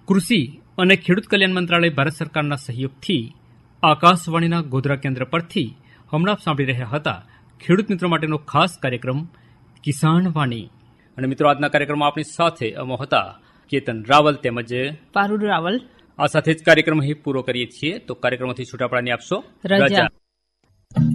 કૃષિ અને ખેડૂત કલ્યાણ મંત્રાલય ભારત સરકારના સહયોગથી આકાશવાણીના ગોધરા કેન્દ્ર પરથી હમણાં સાંભળી રહ્યા હતા ખેડૂત મિત્રો માટેનો ખાસ કાર્યક્રમ કિસાન વાણી. અને મિત્રો, આજના કાર્યક્રમમાં આપણી સાથે અમો હતા કેતન રાવલ તેમજ પારુલ રાવલ. આ સાથે જ કાર્યક્રમ અહીં પૂરો કરીએ છીએ. તો કાર્યક્રમથી છૂટા પડવાની આપશો રજા.